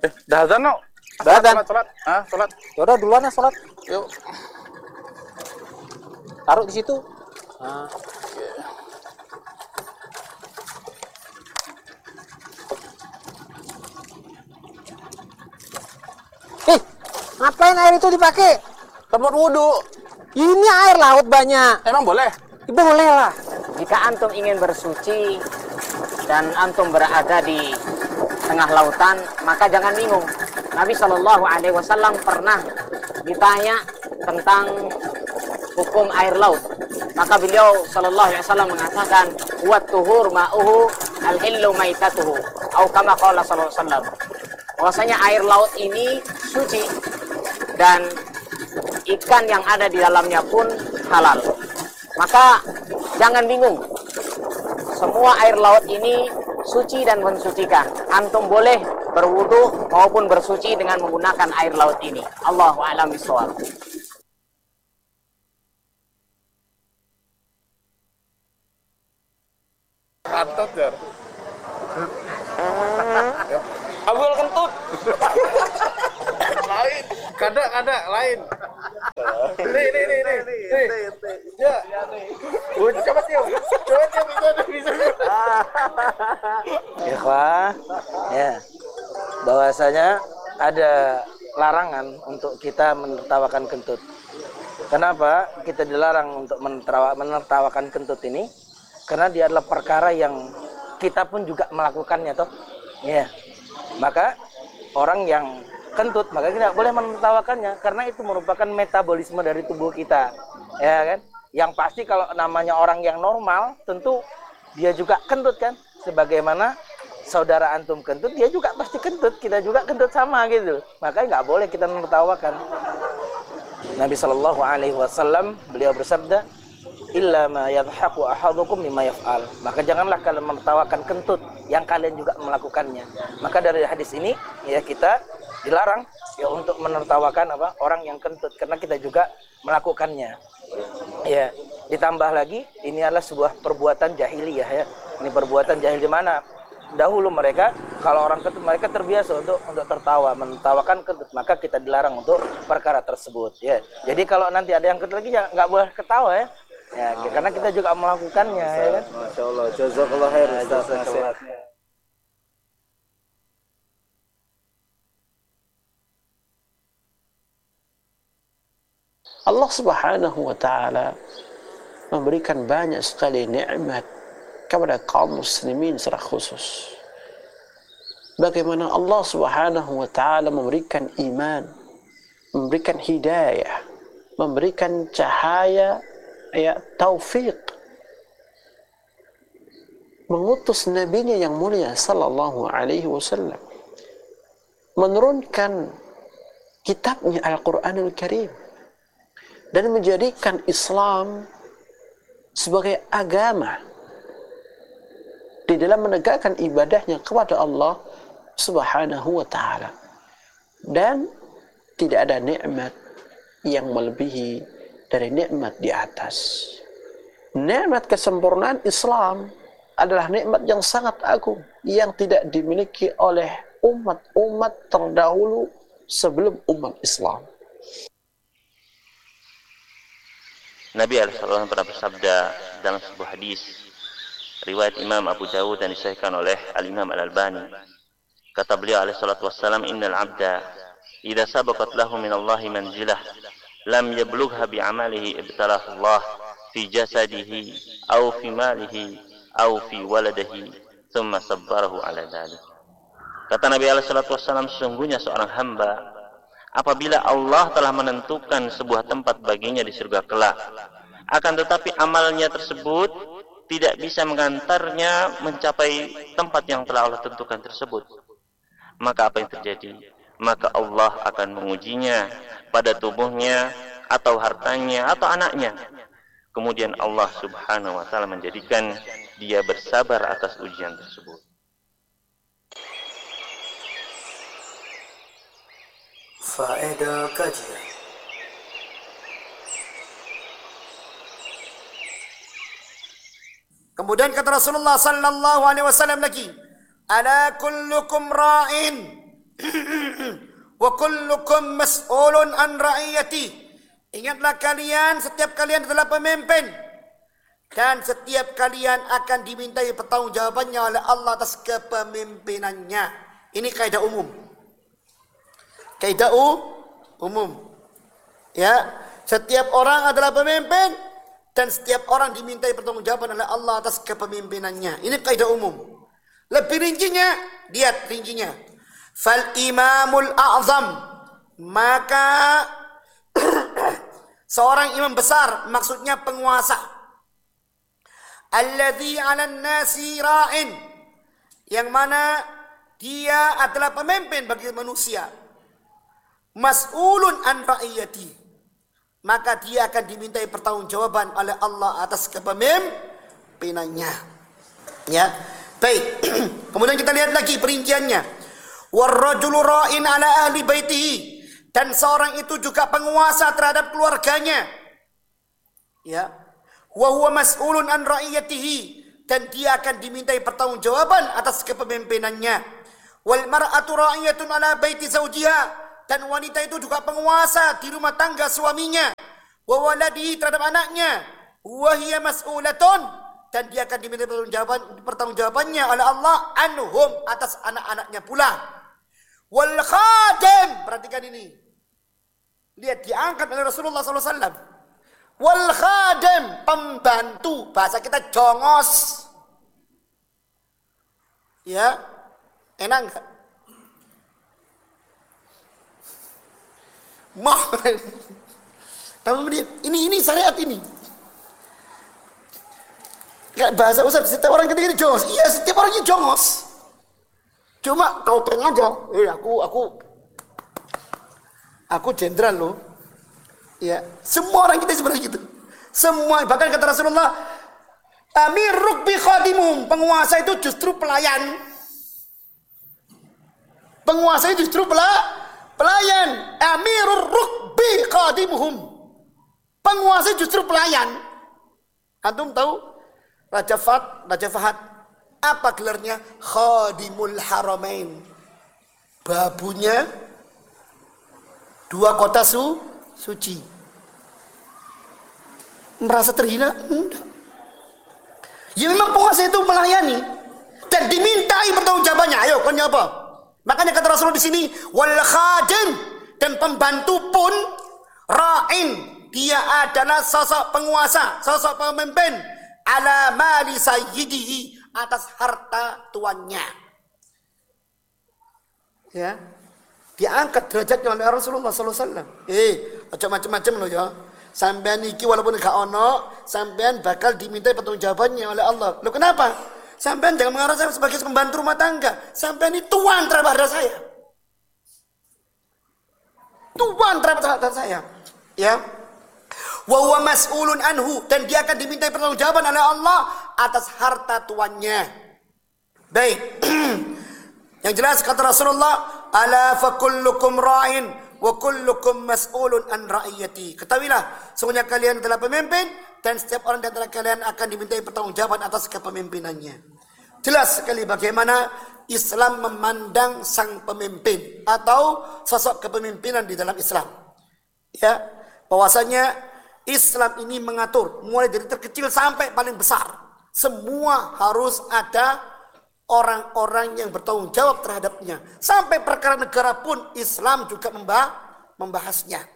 Dah azan no? Dah azan. Salat. Salat. Yaudah duluan ya salat. Yuk. Taruh di situ. Ngapain air itu dipakai? Tempat wudhu. Ini air laut banyak. Emang boleh? Boleh lah. Jika antum ingin bersuci dan antum berada di tengah lautan, maka jangan bingung. Nabi Shallallahu Alaihi Wasallam pernah ditanya tentang hukum air laut. Maka beliau Shallallahu Alaihi Wasallam mengatakan, "Wat tuhur ma'uhu al-hillu maitatuhu." Atau kama qala Sallallahu Alaihi Wasallam. Bahwasanya air laut ini suci dan ikan yang ada di dalamnya pun halal. Maka jangan bingung. Semua air laut ini suci dan mensucikan. Antum boleh berwudu maupun bersuci dengan menggunakan air laut ini. Allahu a'lam bishawab. Kantot ya. Abul kentut. Lain. Kada lain. Nih. Ya. Coba cium bisa. Ikhwah, ya. Bahwasanya ada larangan untuk kita menertawakan kentut. Kenapa kita dilarang untuk menertawakan kentut ini? Karena dia adalah perkara yang kita pun juga melakukannya toh. Ya. Maka orang yang kentut maka tidak boleh menertawakannya karena itu merupakan metabolisme dari tubuh kita. Ya kan? Yang pasti kalau namanya orang yang normal tentu dia juga kentut kan? Sebagaimana saudara antum kentut, dia juga pasti kentut, kita juga kentut sama gitu. Makanya nggak boleh kita menertawakan. Nabi Shallallahu Alaihi Wasallam beliau bersabda, illa ma yadhaku ahadukum mimma yaf'al. Maka janganlah kalian menertawakan kentut yang kalian juga melakukannya. Maka dari hadis ini ya kita dilarang ya untuk menertawakan orang yang kentut karena kita juga melakukannya. Ya, ditambah lagi ini adalah sebuah perbuatan jahiliyah ya. Ini perbuatan jahil di mana dahulu mereka kalau orang kentut mereka terbiasa untuk tertawa, menertawakan kentut, maka kita dilarang untuk perkara tersebut ya. Jadi kalau nanti ada yang kentut lagi ya nggak boleh ketawa ya. Ya, karena kita juga melakukannya ya kan. Masya Allah, jazakallah khair Ustaz nasihatnya. Allah Subhanahu wa taala memberikan banyak sekali nikmat kepada kaum muslimin secara khusus. Bagaimana Allah Subhanahu wa taala memberikan iman, memberikan hidayah, memberikan cahaya, ya taufik, mengutus nabinya yang mulia sallallahu alaihi wasallam, menurunkan kitabnya Al-Qur'anul Karim dan menjadikan Islam sebagai agama di dalam menegakkan ibadahnya kepada Allah Subhanahu wa taala. Dan tidak ada nikmat yang melebihi dari nikmat di atas. Nikmat kesempurnaan Islam adalah nikmat yang sangat agung yang tidak dimiliki oleh umat-umat terdahulu sebelum umat Islam. Nabi SAW pernah bersabda dalam sebuah hadis riwayat Imam Abu Dawud dan disahihkan oleh Al-Imam Al-Albani. Kata beliau alaihi salatu wassalam, innal abda idza sabaqat lahu min Allahi manzilah lam yablugha bi amalihi ibtalahu Allah fi jasadihi aw fi malihi aw fi waladihi thumma sabbarahu ala dhalik. Kata Nabi alaihi salatu wassalam, sesungguhnya seorang hamba apabila Allah telah menentukan sebuah tempat baginya di surga kelak, akan tetapi amalnya tersebut tidak bisa mengantarnya mencapai tempat yang telah Allah tentukan tersebut, maka apa yang terjadi? Maka Allah akan mengujinya pada tubuhnya atau hartanya atau anaknya. Kemudian Allah Subhanahu wa taala menjadikan dia bersabar atas ujian tersebut. Faedah kajian. Kemudian kata Rasulullah sallallahu alaihi wasallam lagi, ala kullukum ra'in Wa kullukum mas'ulun an ra'iyati. Ingatlah kalian, setiap kalian adalah pemimpin. Dan setiap kalian akan dimintai pertanggungjawabannya oleh Allah atas kepemimpinannya. Ini kaidah umum. Kaidah umum. Ya, setiap orang adalah pemimpin dan setiap orang dimintai pertanggungjawaban oleh Allah atas kepemimpinannya. Ini kaidah umum. Lebih rincinya, lihat rincinya. Fal imamul a'zam, maka seorang imam besar, maksudnya penguasa. Alladzi 'alan nasi ra'in, yang mana dia adalah pemimpin bagi manusia. Mas'ulun an ra'iyati, maka dia akan dimintai pertanggungjawaban oleh Allah atas kepemimpinannya. Ya, baik. Kemudian kita lihat lagi perinciannya. Warrajulu ra'in 'ala ahli baitihi, dan seorang itu juga penguasa terhadap keluarganya. Ya. Wa huwa mas'ulun an ra'iyatihi, dan dia akan dimintai pertanggungjawaban atas kepemimpinannya. Wal mar'atu ra'iyatun 'ala baiti zawjiha, dan wanita itu juga penguasa di rumah tangga suaminya. Wa waladihi, terhadap anaknya. Wa hiya mas'ulatun, dan dia akan dimintai pertanggungjawabannya oleh Allah anhum, atas anak-anaknya pula. Wal khadim, perhatikan ini. Lihat, diangkat oleh Rasulullah SAW. Wal khadim, pembantu, bahasa kita jongos. Ya, enak enggak? Ini syariat ini. Enggak bahasa Ustaz, setiap orang ketika ini jongos. Iya, setiap orang ini jongos. Cuma kau pengen aja. Aku jenderal loh. Ya, semua orang kita sebenarnya gitu. Semua, bahkan kata Rasulullah, amiruk bi khadimum, penguasa itu justru pelayan. Penguasa itu justru pelayan. Amirur rukbi khadimuhum, penguasa justru pelayan. Antum tahu Raja Fahad apa gelarnya? Khadimul Haramain, babunya dua kota suci. Merasa terhina? Enggak. Ya memang penguasa itu melayani dan dimintai pertanggungjawabannya. Ayo, kau apa? Makanya kata Rasulullah di sini, wal khadim, dan pembantu pun ra'in, dia adalah sosok penguasa, sosok pemimpin, ala mali sayyidihi, atas harta tuannya. Ya, diangkat derajatnya oleh Rasulullah SAW. Macam macam loh ya. Sampean iki walaupun gak ono, sampean bakal dimintai pertanggungjawabannya oleh Allah. Loh kenapa? Sampean jangan mengarah saya sebagai pembantu rumah tangga. Sampean ini tuan terhadap saya. Tuan terhadap saya. Ya. Wa huwa mas'ulun anhu, dan dia akan dimintai pertanggungjawaban oleh Allah atas harta tuannya. Baik. Yang jelas kata Rasulullah, ala fa kullukum ra'in wa kullukum mas'ulun an ra'iyati. Ketahuilah, sesungguhnya kalian adalah pemimpin dan setiap orang di antara kalian akan dimintai pertanggungjawaban atas kepemimpinannya. Jelas sekali bagaimana Islam memandang sang pemimpin atau sosok kepemimpinan di dalam Islam. Ya, bahwasanya Islam ini mengatur mulai dari terkecil sampai paling besar. Semua harus ada orang-orang yang bertanggung jawab terhadapnya. Sampai perkara negara pun Islam juga membahasnya.